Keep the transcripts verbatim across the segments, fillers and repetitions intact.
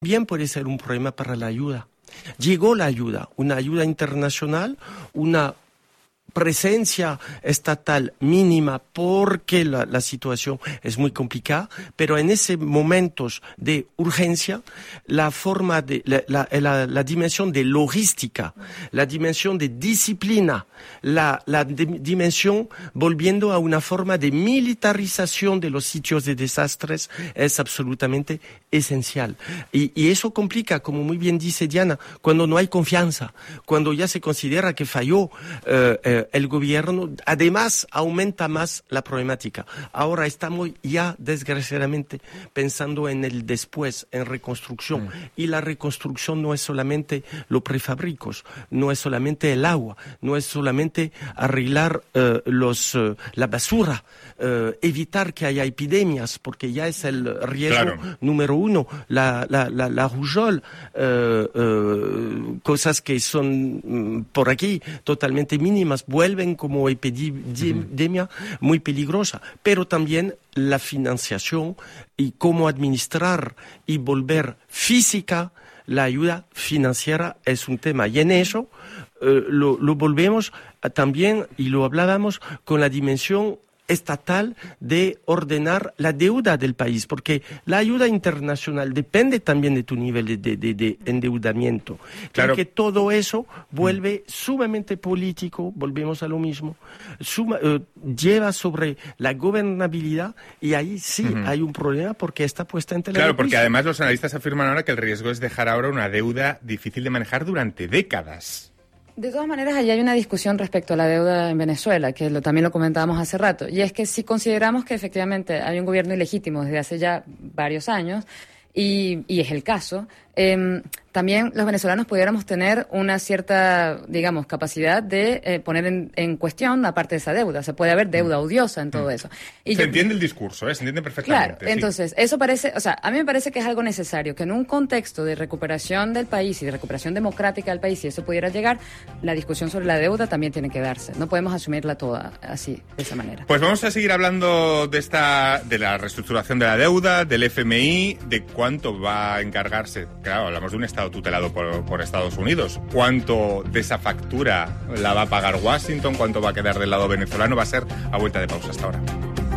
Bien puede ser un problema para la ayuda. Llegó la ayuda, una ayuda internacional, una presencia estatal mínima porque la, la situación es muy complicada, pero en esos momentos de urgencia, la forma de, la, la, la, la dimensión de logística, la dimensión de disciplina, la, la de, dimensión volviendo a una forma de militarización de los sitios de desastres es absolutamente esencial. Y, y eso complica, como muy bien dice Diana, cuando no hay confianza, cuando ya se considera que falló eh, eh, el gobierno, además aumenta más la problemática. Ahora estamos ya desgraciadamente pensando en el después, en reconstrucción. Mm. Y la reconstrucción no es solamente los prefabricos, no es solamente el agua, no es solamente arreglar uh, los, uh, la basura, uh, evitar que haya epidemias, porque ya es el riesgo claro. número uno, la, la, la, la rougeole, uh, uh, cosas que son um, por aquí totalmente mínimas, vuelven como epidemia uh-huh. muy peligrosa, pero también la financiación y cómo administrar y volver física la ayuda financiera es un tema. Y en eso eh, lo, lo volvemos a también, y lo hablábamos, con la dimensión estatal de ordenar la deuda del país, porque la ayuda internacional depende también de tu nivel de, de, de, de endeudamiento. Claro. Que todo eso vuelve mm. sumamente político, volvemos a lo mismo, suma, eh, lleva sobre la gobernabilidad, y ahí sí uh-huh. hay un problema porque está puesta en tela Claro, de porque juicio. Además los analistas afirman ahora que el riesgo es dejar ahora una deuda difícil de manejar durante décadas. De todas maneras, allí hay una discusión respecto a la deuda en Venezuela, que lo, también lo comentábamos hace rato, y es que si consideramos que efectivamente hay un gobierno ilegítimo desde hace ya varios años, y, y es el caso, eh, también los venezolanos pudiéramos tener una cierta, digamos, capacidad de eh, poner en, en cuestión la parte de esa deuda. O sea, puede haber deuda odiosa en todo eso. Y se yo, entiende el discurso, ¿eh? Se entiende perfectamente. Claro, entonces, sí. eso parece, o sea, a mí me parece que es algo necesario, que en un contexto de recuperación del país y de recuperación democrática del país, si eso pudiera llegar, la discusión sobre la deuda también tiene que darse. No podemos asumirla toda así, de esa manera. Pues vamos a seguir hablando de esta, de la reestructuración de la deuda, del F M I, de cuánto va a encargarse. Claro, hablamos de un Estado tutelado por, por Estados Unidos. ¿Cuánto de esa factura la va a pagar Washington? ¿Cuánto va a quedar del lado venezolano? Va a ser a vuelta de pausa hasta ahora.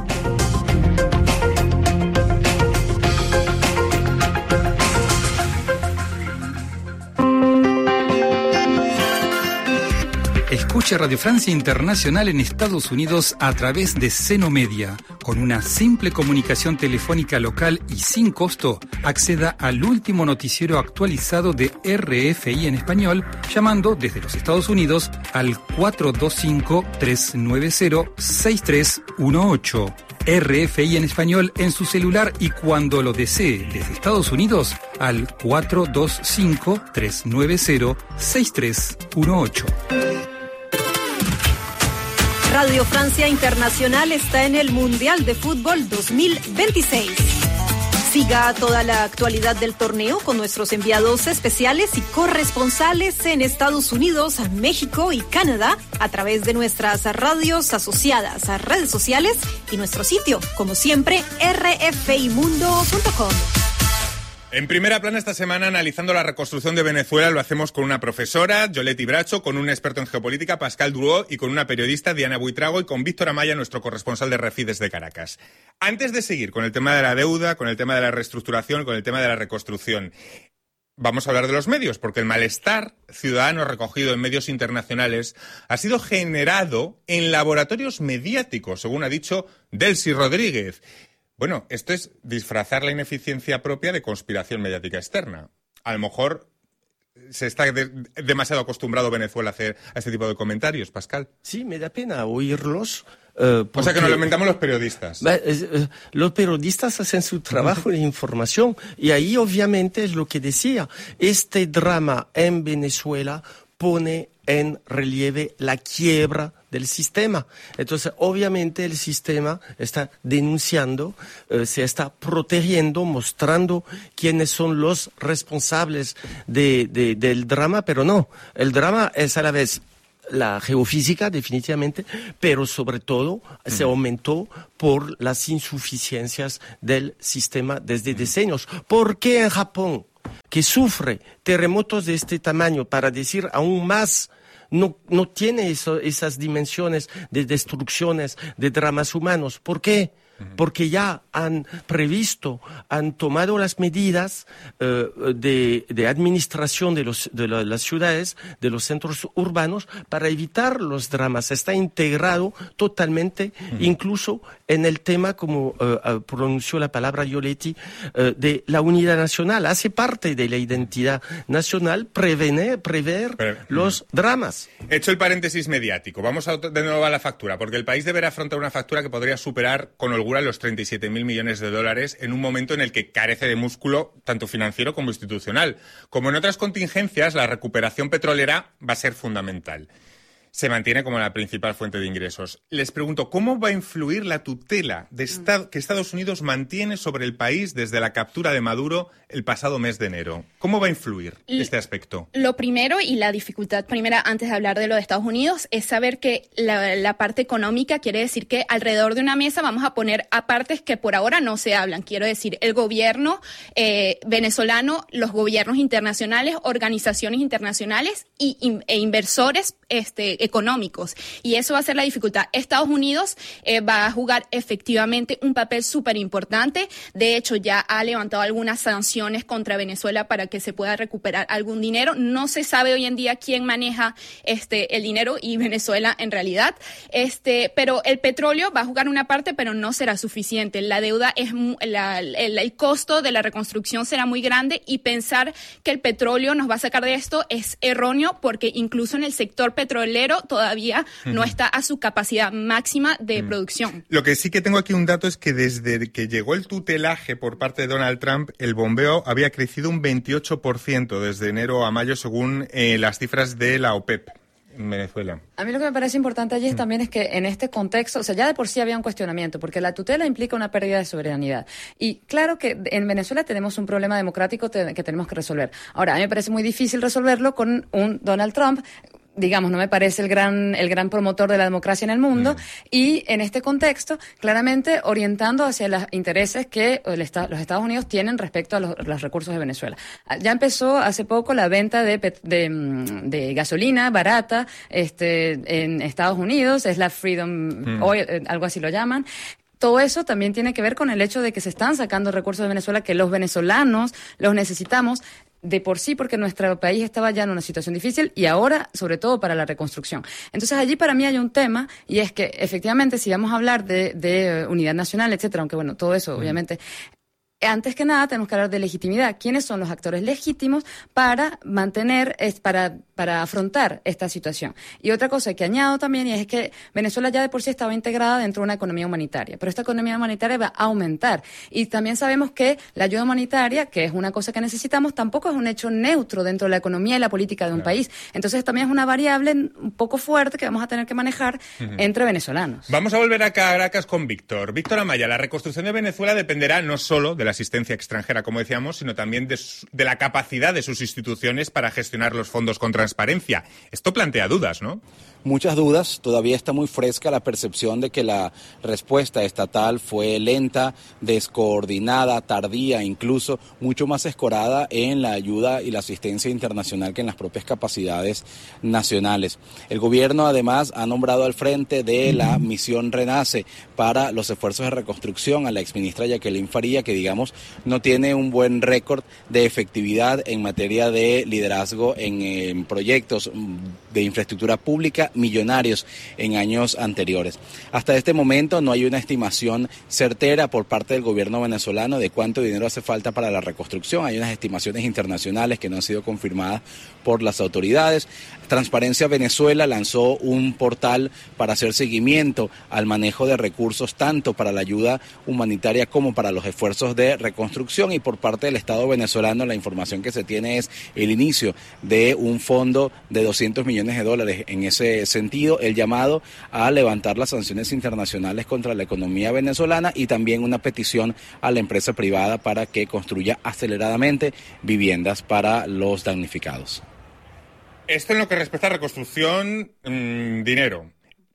Escuche Radio Francia Internacional en Estados Unidos a través de Seno Media. Con una simple comunicación telefónica local y sin costo, acceda al último noticiero actualizado de R F I en español, llamando desde los Estados Unidos al cuatro dos cinco, tres nueve cero, seis tres uno ocho. R F I en español en su celular y cuando lo desee desde Estados Unidos al cuatro dos cinco, tres nueve cero, seis tres uno ocho. Radio Francia Internacional está en el Mundial de Fútbol dos mil veintiséis. Siga toda la actualidad del torneo con nuestros enviados especiales y corresponsales en Estados Unidos, México y Canadá a través de nuestras radios asociadas a redes sociales y nuestro sitio, como siempre, r f i mundo punto com. En primera plana esta semana, analizando la reconstrucción de Venezuela, lo hacemos con una profesora, Yoletti Bracho, con un experto en geopolítica, Pascal Drouot, y con una periodista, Diana Buitrago, y con Víctor Amaya, nuestro corresponsal de R F I desde Caracas. Antes de seguir con el tema de la deuda, con el tema de la reestructuración, con el tema de la reconstrucción, vamos a hablar de los medios, porque el malestar ciudadano recogido en medios internacionales ha sido generado en laboratorios mediáticos, según ha dicho Delcy Rodríguez. Bueno, esto es disfrazar la ineficiencia propia de conspiración mediática externa. A lo mejor se está de, demasiado acostumbrado Venezuela a hacer a este tipo de comentarios, Pascal. Sí, me da pena oírlos. Uh, porque, o sea que nos lo inventamos los periodistas. Uh, uh, los periodistas hacen su trabajo de información y ahí obviamente es lo que decía. Este drama en Venezuela pone en relieve la quiebra del sistema. Entonces, obviamente, el sistema está denunciando, eh, se está protegiendo, mostrando quiénes son los responsables de, de, del drama, pero no, el drama es a la vez la geofísica, definitivamente, pero sobre todo uh-huh. se aumentó por las insuficiencias del sistema desde uh-huh. decenios. ¿Por qué en Japón que sufre terremotos de este tamaño, para decir aún más, no, no tiene eso, esas dimensiones de destrucciones, de dramas humanos. ¿Por qué? Porque ya han previsto, han tomado las medidas eh, de, de administración de, los, de la, las ciudades, de los centros urbanos, para evitar los dramas. Está integrado totalmente, uh-huh. incluso en el tema, como eh, pronunció la palabra Giolitti, eh, de la unidad nacional. Hace parte de la identidad nacional prevenir, prever Pero, los uh-huh. dramas. Hecho el paréntesis mediático, vamos a, de nuevo a la factura, porque el país deberá afrontar una factura que podría superar con holgura los treinta y siete mil millones de dólares en un momento en el que carece de músculo tanto financiero como institucional. Como en otras contingencias, la recuperación petrolera va a ser fundamental. Se mantiene como la principal fuente de ingresos. Les pregunto, ¿cómo va a influir la tutela de esta- que Estados Unidos mantiene sobre el país desde la captura de Maduro el pasado mes de enero? ¿Cómo va a influir este aspecto? Lo primero, y la dificultad primera antes de hablar de lo de Estados Unidos, es saber que la, la parte económica quiere decir que alrededor de una mesa vamos a poner a partes que por ahora no se hablan. Quiero decir, el gobierno eh, venezolano, los gobiernos internacionales, organizaciones internacionales y, y, e inversores este, económicos. Y eso va a ser la dificultad. Estados Unidos eh, va a jugar efectivamente un papel súper importante. De hecho, ya ha levantado algunas sanciones contra Venezuela para que se pueda recuperar algún dinero. No se sabe hoy en día quién maneja este el dinero y Venezuela en realidad. Este, pero el petróleo va a jugar una parte, pero no será suficiente. La deuda es la, el, el costo de la reconstrucción será muy grande y pensar que el petróleo nos va a sacar de esto es erróneo, porque incluso en el sector petrolero todavía uh-huh. no está a su capacidad máxima de uh-huh. producción. Lo que sí que tengo aquí un dato es que desde que llegó el tutelaje por parte de Donald Trump, el bombeo había crecido un veintiocho por ciento desde enero a mayo, según eh, las cifras de la OPEP en Venezuela. A mí lo que me parece importante allí mm. también es que en este contexto, o sea, ya de por sí había un cuestionamiento, porque la tutela implica una pérdida de soberanidad. Y claro que en Venezuela tenemos un problema democrático te- que tenemos que resolver. Ahora, a mí me parece muy difícil resolverlo con un Donald Trump, digamos, no me parece el gran el gran promotor de la democracia en el mundo, mm. y en este contexto, claramente orientando hacia los intereses que el esta, los Estados Unidos tienen respecto a los, los recursos de Venezuela. Ya empezó hace poco la venta de, de, de gasolina barata este, en Estados Unidos, es la Freedom mm. Oil, algo así lo llaman. Todo eso también tiene que ver con el hecho de que se están sacando recursos de Venezuela, que los venezolanos los necesitamos de por sí, porque nuestro país estaba ya en una situación difícil y ahora, sobre todo, para la reconstrucción. Entonces, allí para mí hay un tema, y es que, efectivamente, si vamos a hablar de, de unidad nacional, etcétera, aunque, bueno, todo eso, obviamente, antes que nada tenemos que hablar de legitimidad. ¿Quiénes son los actores legítimos para mantener, para, para afrontar esta situación? Y otra cosa que añado también, y es que Venezuela ya de por sí estaba integrada dentro de una economía humanitaria, pero esta economía humanitaria va a aumentar. Y también sabemos que la ayuda humanitaria, que es una cosa que necesitamos, tampoco es un hecho neutro dentro de la economía y la política de un claro. país. Entonces también es una variable un poco fuerte que vamos a tener que manejar uh-huh. entre venezolanos. Vamos a volver a Caracas con Víctor. Víctor Amaya, la reconstrucción de Venezuela dependerá no solo de la asistencia extranjera, como decíamos, sino también de, su, de la capacidad de sus instituciones para gestionar los fondos con transparencia. Esto plantea dudas, ¿no? Muchas dudas, todavía está muy fresca la percepción de que la respuesta estatal fue lenta, descoordinada, tardía, incluso mucho más escorada en la ayuda y la asistencia internacional que en las propias capacidades nacionales. El gobierno además ha nombrado al frente de la misión Renace para los esfuerzos de reconstrucción a la exministra Jacqueline Faría, que digamos no tiene un buen récord de efectividad en materia de liderazgo en, en proyectos de infraestructura pública millonarios en años anteriores. Hasta este momento no hay una estimación certera por parte del gobierno venezolano de cuánto dinero hace falta para la reconstrucción. Hay unas estimaciones internacionales que no han sido confirmadas por las autoridades. Transparencia Venezuela lanzó un portal para hacer seguimiento al manejo de recursos tanto para la ayuda humanitaria como para los esfuerzos de reconstrucción, y por parte del Estado venezolano la información que se tiene es el inicio de un fondo de doscientos millones de dólares. En ese sentido, el llamado a levantar las sanciones internacionales contra la economía venezolana y también una petición a la empresa privada para que construya aceleradamente viviendas para los damnificados. Esto en lo que respecta a reconstrucción, mmm, dinero.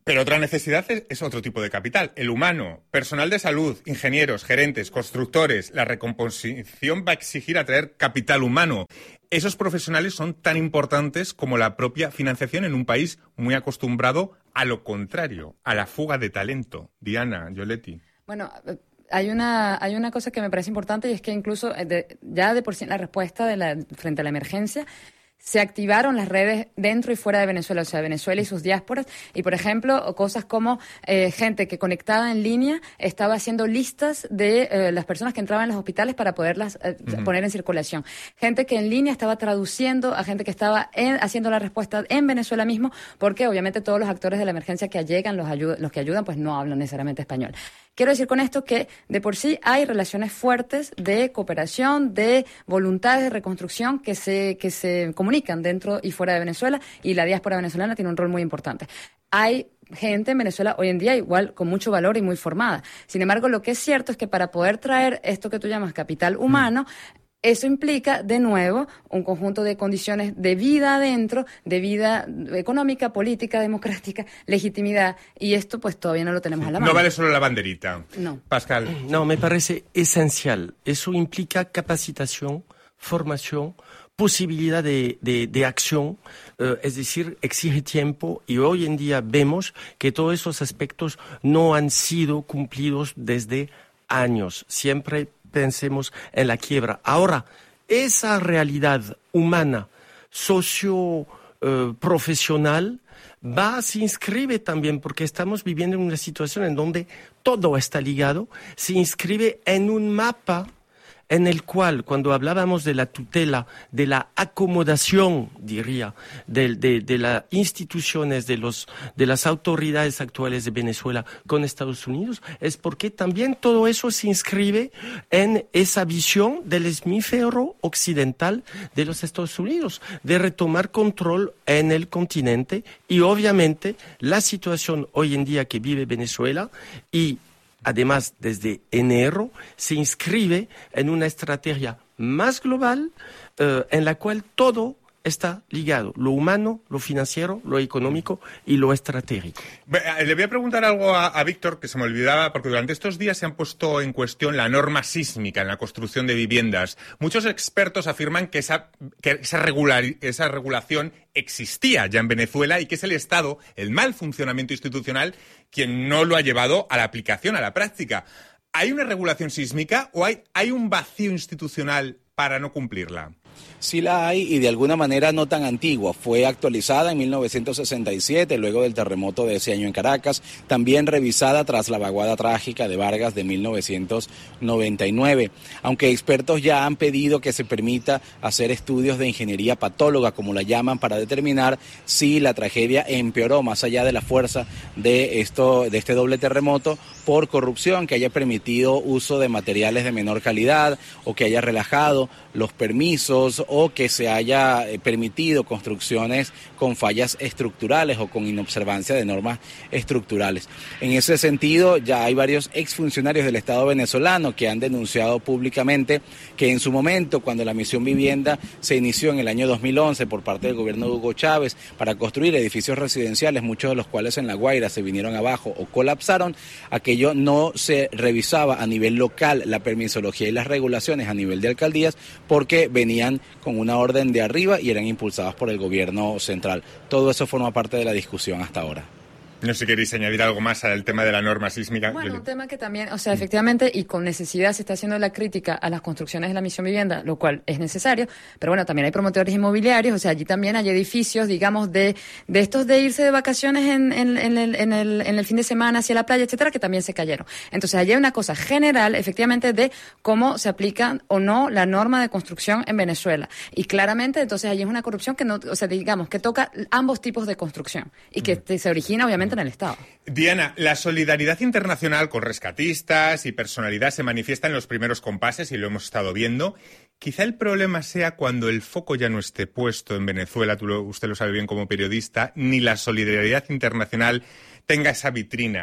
Pero otra necesidad es, es otro tipo de capital, el humano, personal de salud, ingenieros, gerentes, constructores. La recomposición va a exigir atraer capital humano. Esos profesionales son tan importantes como la propia financiación en un país muy acostumbrado a lo contrario, a la fuga de talento. Diana, Yoletti. Bueno, hay una hay una cosa que me parece importante y es que incluso de, ya de por sí en la respuesta de la, frente a la emergencia se activaron las redes dentro y fuera de Venezuela, o sea, Venezuela y sus diásporas, y por ejemplo, cosas como eh, gente que conectada en línea estaba haciendo listas de eh, las personas que entraban en los hospitales para poderlas eh, uh-huh. poner en circulación. Gente que en línea estaba traduciendo a gente que estaba en, haciendo la respuesta en Venezuela mismo, porque obviamente todos los actores de la emergencia que llegan, los, ayud- los que ayudan, pues no hablan necesariamente español. Quiero decir con esto que de por sí hay relaciones fuertes de cooperación, de voluntades de reconstrucción que se que se comunican dentro y fuera de Venezuela, y la diáspora venezolana tiene un rol muy importante. Hay gente en Venezuela hoy en día igual con mucho valor y muy formada. Sin embargo, lo que es cierto es que para poder traer esto que tú llamas capital humano, mm. eso implica, de nuevo, un conjunto de condiciones de vida adentro, de vida económica, política, democrática, legitimidad, y esto pues todavía no lo tenemos a la mano. No vale solo la banderita. No. Pascal. No, me parece esencial. Eso implica capacitación, formación, posibilidad de, de, de acción, eh, es decir, exige tiempo, y hoy en día vemos que todos esos aspectos no han sido cumplidos desde años. Siempre pensemos en la quiebra. Ahora, esa realidad humana, socio, eh, profesional, va, se inscribe también, porque estamos viviendo en una situación en donde todo está ligado, se inscribe en un mapa en el cual, cuando hablábamos de la tutela, de la acomodación, diría, de, de, de las instituciones, de, los, de las autoridades actuales de Venezuela con Estados Unidos, es porque también todo eso se inscribe en esa visión del hemisferio occidental de los Estados Unidos, de retomar control en el continente, y obviamente la situación hoy en día que vive Venezuela, y además, desde enero, se inscribe en una estrategia más global eh, en la cual todo está ligado, lo humano, lo financiero, lo económico y lo estratégico. Le voy a preguntar algo a, a Víctor, que se me olvidaba, porque durante estos días se han puesto en cuestión la norma sísmica en la construcción de viviendas. Muchos expertos afirman que esa, que esa, regular, esa regulación existía ya en Venezuela y que es el Estado, el mal funcionamiento institucional, quien no lo ha llevado a la aplicación, a la práctica. ¿Hay una regulación sísmica o hay, hay un vacío institucional para no cumplirla? Sí la hay, y de alguna manera no tan antigua. Fue actualizada en mil novecientos sesenta y siete, luego del terremoto de ese año en Caracas, también revisada tras la vaguada trágica de Vargas de mil novecientos noventa y nueve. Aunque expertos ya han pedido que se permita hacer estudios de ingeniería patóloga, como la llaman, para determinar si la tragedia empeoró más allá de la fuerza de esto, de este doble terremoto, por corrupción, que haya permitido uso de materiales de menor calidad, o que haya relajado los permisos, o que se haya permitido construcciones con fallas estructurales o con inobservancia de normas estructurales. En ese sentido, ya hay varios exfuncionarios del Estado venezolano que han denunciado públicamente que en su momento, cuando la Misión Vivienda se inició en el año dos mil once por parte del gobierno de Hugo Chávez para construir edificios residenciales, muchos de los cuales en La Guaira se vinieron abajo o colapsaron, aquello no se revisaba a nivel local, la permisología y las regulaciones a nivel de alcaldías, porque venían con una orden de arriba y eran impulsadas por el gobierno central. Todo eso forma parte de la discusión hasta ahora. No sé si queréis añadir algo más al tema de la norma sísmica. Bueno, un tema que también, o sea, efectivamente, y con necesidad se está haciendo la crítica a las construcciones de la Misión Vivienda, lo cual es necesario, pero bueno, también hay promotores inmobiliarios, o sea, allí también hay edificios, digamos, de de estos de irse de vacaciones en, en, en, el, en, el, en el fin de semana hacia la playa, etcétera, que también se cayeron. Entonces, allí hay una cosa general, efectivamente, de cómo se aplica o no la norma de construcción en Venezuela. Y claramente, entonces, allí es una corrupción que no, o sea, digamos, que toca ambos tipos de construcción y que mm. se origina, obviamente, en el Estado. Diana, la solidaridad internacional con rescatistas y personalidad se manifiesta en los primeros compases y lo hemos estado viendo. Quizá el problema sea cuando el foco ya no esté puesto en Venezuela, tú lo, usted lo sabe bien como periodista, ni la solidaridad internacional tenga esa vitrina.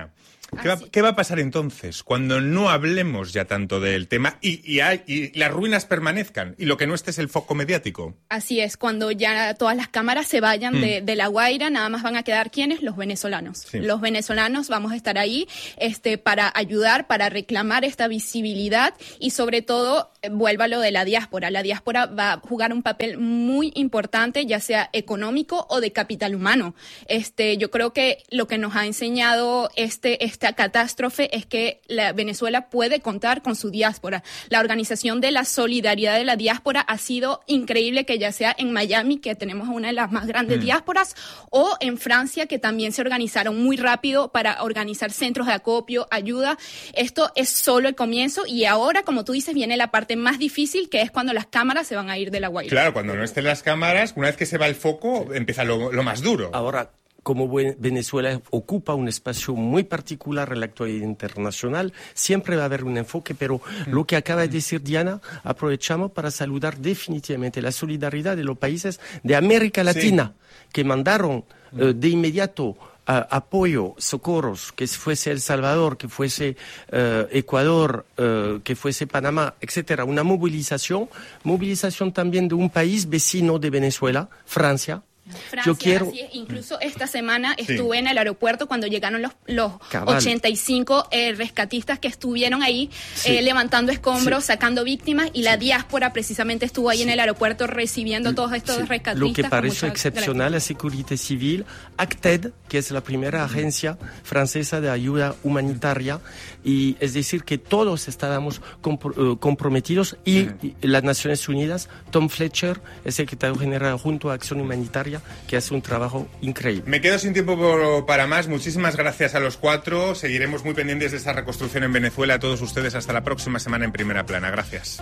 ¿Qué va, ¿Qué va a pasar entonces cuando no hablemos ya tanto del tema y, y, hay, y las ruinas permanezcan y lo que no esté es el foco mediático? Así es, cuando ya todas las cámaras se vayan mm. de, de La Guaira, nada más van a quedar ¿quiénes? Los venezolanos. Sí. Los venezolanos vamos a estar ahí este, para ayudar, para reclamar esta visibilidad y sobre todo, vuelva lo de la diáspora. La diáspora va a jugar un papel muy importante, ya sea económico o de capital humano. Este, yo creo que lo que nos ha enseñado este, esta catástrofe es que la Venezuela puede contar con su diáspora. La organización de la solidaridad de la diáspora ha sido increíble, que ya sea en Miami, que tenemos una de las más grandes mm. diásporas, o en Francia, que también se organizaron muy rápido para organizar centros de acopio, ayuda. Esto es solo el comienzo y ahora, como tú dices, viene la parte más difícil, que es cuando las cámaras se van a ir de La Guaira. Claro, cuando no estén las cámaras, una vez que se va el foco, empieza lo, lo más duro. Ahora, como Venezuela ocupa un espacio muy particular en la actualidad internacional, siempre va a haber un enfoque, pero mm. lo que acaba de decir Diana, aprovechamos para saludar definitivamente la solidaridad de los países de América Latina, sí. que mandaron mm. uh, de inmediato Uh, apoyo, socorros, que fuese El Salvador, que fuese uh, Ecuador, uh, que fuese Panamá, etcétera. Una movilización, movilización también de un país vecino de Venezuela, Francia. Francia, Yo quiero... así es. Incluso esta semana sí. estuve en el aeropuerto cuando llegaron los, los ochenta y cinco eh, rescatistas que estuvieron ahí sí. eh, levantando escombros, sí. sacando víctimas, y sí. la diáspora precisamente estuvo ahí sí. en el aeropuerto recibiendo todos estos sí. rescatistas. Lo que parece excepcional, la Seguridad Civil, ACTED, que es la primera agencia francesa de ayuda humanitaria, y es decir que todos estábamos compro- uh, comprometidos y, uh-huh. y las Naciones Unidas, Tom Fletcher, el secretario general junto a Acción Humanitaria, que hace un trabajo increíble. Me quedo sin tiempo por, para más. Muchísimas gracias a los cuatro. Seguiremos muy pendientes de esta reconstrucción en Venezuela. A todos ustedes, hasta la próxima semana en Primera Plana. Gracias.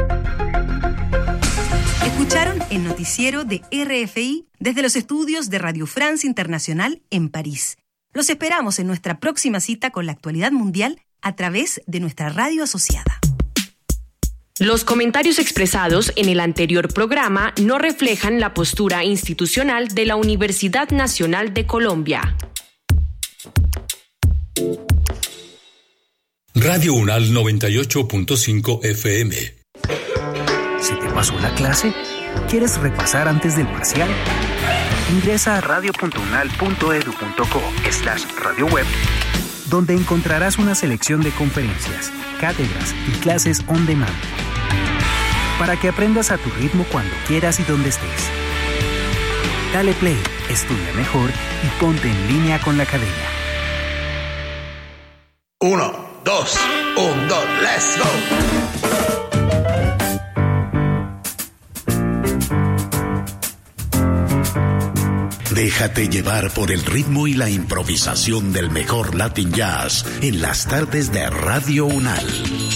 Escucharon el noticiero de R F I desde los estudios de Radio France Internacional en París. Los esperamos en nuestra próxima cita con la actualidad mundial a través de nuestra radio asociada. Los comentarios expresados en el anterior programa no reflejan la postura institucional de la Universidad Nacional de Colombia. Radio UNAL noventa y ocho punto cinco F M. ¿Se te pasó la clase? ¿Quieres repasar antes del parcial? Ingresa a radio punto unal punto edu punto co slash radio web, donde encontrarás una selección de conferencias, cátedras y clases on demand, para que aprendas a tu ritmo cuando quieras y donde estés. Dale play, estudia mejor y ponte en línea con la academia. Uno, dos, un, dos, let's go. Déjate llevar por el ritmo y la improvisación del mejor Latin Jazz en las tardes de Radio UNAL.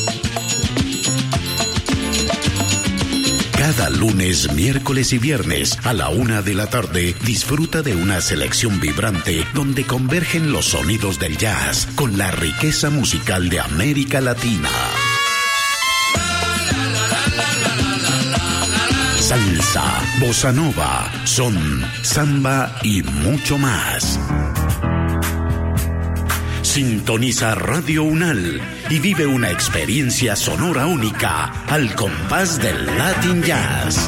Cada lunes, miércoles y viernes a la una de la tarde, disfruta de una selección vibrante donde convergen los sonidos del jazz con la riqueza musical de América Latina. Salsa, bossa nova, son, samba y mucho más. Sintoniza Radio UNAL y vive una experiencia sonora única al compás del Latin Jazz.